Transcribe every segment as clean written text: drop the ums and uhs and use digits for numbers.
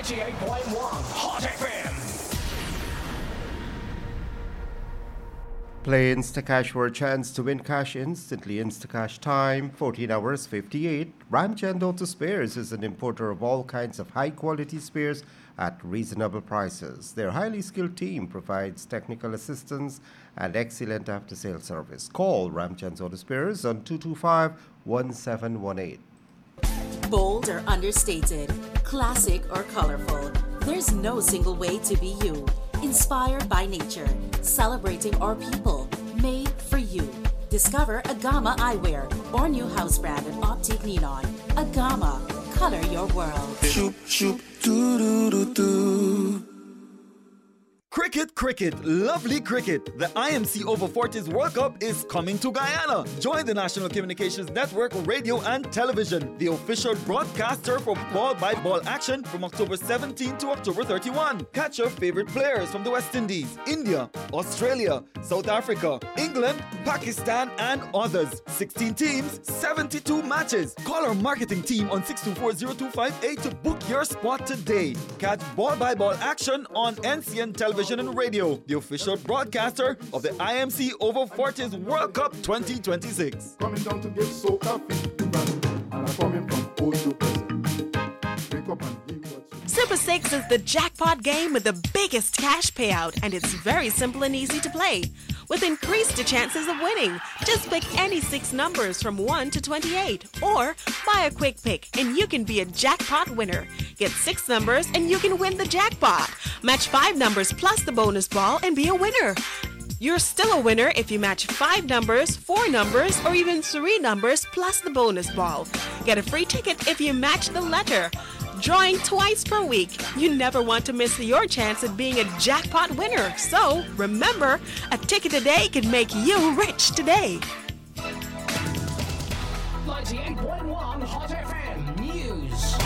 Hot FM. Play Instacash for a chance to win cash instantly. Instacash time, 14 hours 58. Ramchand's Auto Spares is an importer of all kinds of high-quality spares at reasonable prices. Their highly skilled team provides technical assistance and excellent after-sales service. Call Ramchand's Auto Spares on 225-1718. Bold or understated, classic or colorful, there's no single way to be you. Inspired by nature, celebrating our people, made for you. Discover Agama Eyewear or new house brand at Optic Neon. Agama, color your world. Shoop, shoop, doo doo doo doo. Cricket, lovely cricket. The IMC Over 40s World Cup is coming to Guyana. Join the National Communications Network Radio and Television, the official broadcaster for ball-by-ball action from October 17 to October 31. Catch your favorite players from the West Indies, India, Australia, South Africa, England, Pakistan, and others. 16 teams, 72 matches. Call our marketing team on 624-0258 to book your spot today. Catch ball-by-ball action on NCN Television and Radio, the official broadcaster of the IMC Over 40s World Cup 2026. Coming down to give soca feedback, and I'm coming from old to present. Wake up and give what you Super 6 is the jackpot game with the biggest cash payout, and it's very simple and easy to play. With increased chances of winning, just pick any 6 numbers from 1 to 28, or buy a quick pick and you can be a jackpot winner. Get 6 numbers and you can win the jackpot. Match 5 numbers plus the bonus ball and be a winner. You're still a winner if you match 5 numbers, 4 numbers, or even 3 numbers plus the bonus ball. Get a free ticket if you match the letter. Drawing twice per week. You never want to miss your chance at being a jackpot winner. So, remember, a ticket today can make you rich today. 98.1 Hot FM News.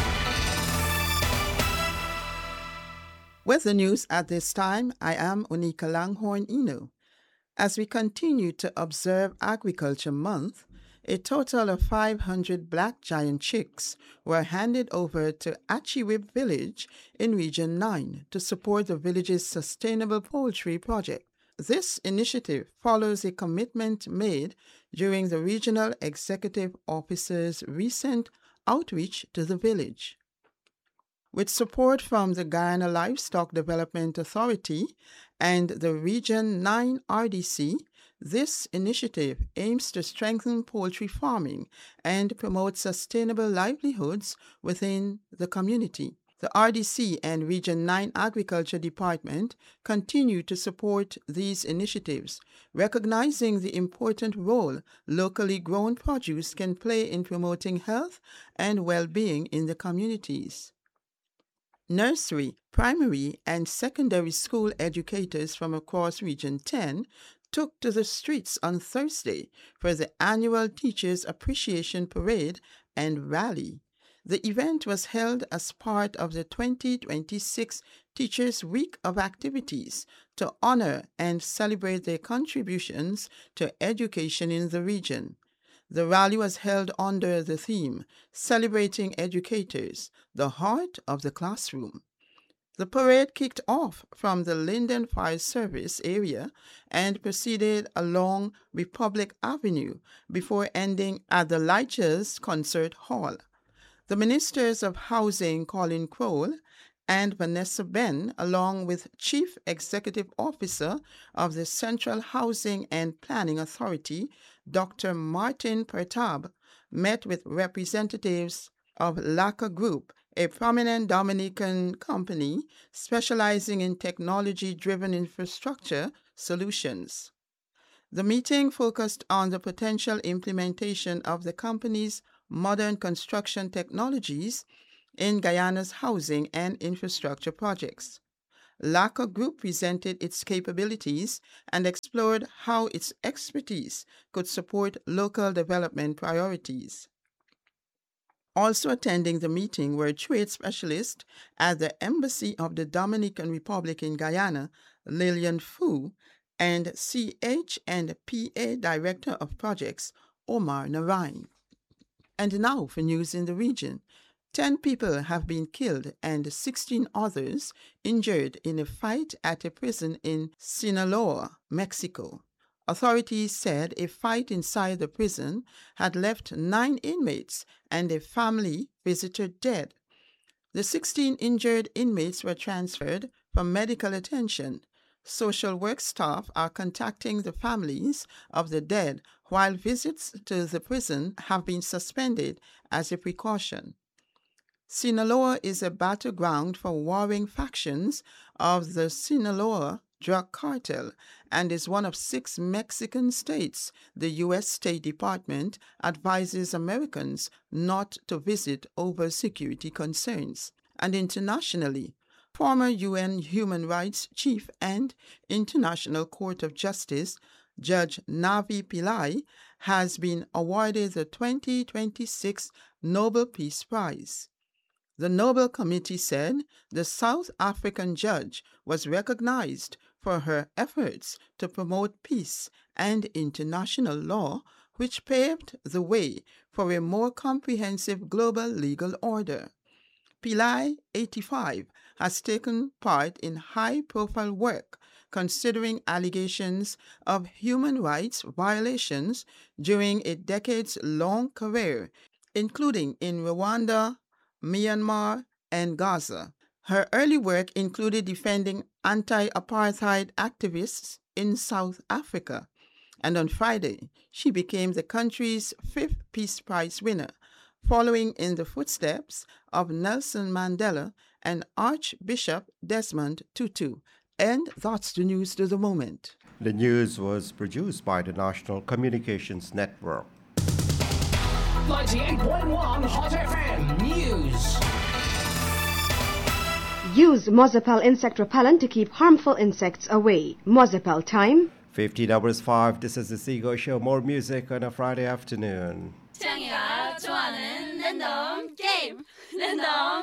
With the news at this time, I am Unika Langhorn Eno. As we continue to observe Agriculture Month, a total of 500 black giant chicks were handed over to Achiwib Village in Region 9 to support the village's sustainable poultry project. This initiative follows a commitment made during the Regional Executive Officer's recent outreach to the village. With support from the Guyana Livestock Development Authority and the Region 9 RDC, this initiative aims to strengthen poultry farming and promote sustainable livelihoods within the community. The RDC and Region 9 Agriculture Department continue to support these initiatives, recognizing the important role locally grown produce can play in promoting health and well-being in the communities. Nursery, primary, and secondary school educators from across Region 10 took to the streets on Thursday for the annual Teachers Appreciation Parade and Rally. The event was held as part of the 2026 Teachers' Week of activities to honor and celebrate their contributions to education in the region. The rally was held under the theme, Celebrating Educators, the Heart of the Classroom. The parade kicked off from the Linden Fire Service area and proceeded along Republic Avenue before ending at the Lighters Concert Hall. The Ministers of Housing, Colin Crowell and Vanessa Ben, along with Chief Executive Officer of the Central Housing and Planning Authority, Dr. Martin Pertab, met with representatives of LACA Group, a prominent Dominican company specializing in technology-driven infrastructure solutions. The meeting focused on the potential implementation of the company's modern construction technologies in Guyana's housing and infrastructure projects. LACA Group presented its capabilities and explored how its expertise could support local development priorities. Also attending the meeting were trade specialists at the Embassy of the Dominican Republic in Guyana, Lillian Fu, and CH&PA Director of Projects, Omar Narain. And now for news in the region. 10 people have been killed and 16 others injured in a fight at a prison in Sinaloa, Mexico. Authorities said a fight inside the prison had left 9 inmates and a family visitor dead. The 16 injured inmates were transferred for medical attention. Social work staff are contacting the families of the dead, while visits to the prison have been suspended as a precaution. Sinaloa is a battleground for warring factions of the Sinaloa drug cartel and is one of 6 Mexican states the U.S. State Department advises Americans not to visit over security concerns. And internationally, former UN Human Rights Chief and International Court of Justice Judge Navi Pillay has been awarded the 2026 Nobel Peace Prize. The Nobel Committee said the South African judge was recognized for her efforts to promote peace and international law, which paved the way for a more comprehensive global legal order. Pillay, 85, has taken part in high-profile work considering allegations of human rights violations during a decades-long career, including in Rwanda, Myanmar, and Gaza. Her early work included defending anti-apartheid activists in South Africa, and on Friday, she became the country's 5th Peace Prize winner, following in the footsteps of Nelson Mandela and Archbishop Desmond Tutu. And that's the news to the moment. The news was produced by the National Communications Network. 98.1 Hot FM News. Use Mozapel insect repellent to keep harmful insects away. Mozapel time. 15 hours 5. This is the Seago Show. More music on a Friday afternoon. 창이가 좋아하는 랜덤 게임. 랜덤